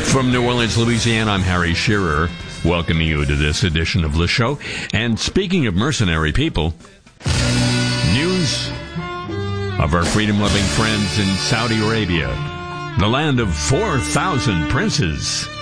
From New Orleans, Louisiana, I'm Harry Shearer, welcoming you to this edition of the show. And speaking of mercenary people, news of our freedom-loving friends in Saudi Arabia, the land of 4,000 princes.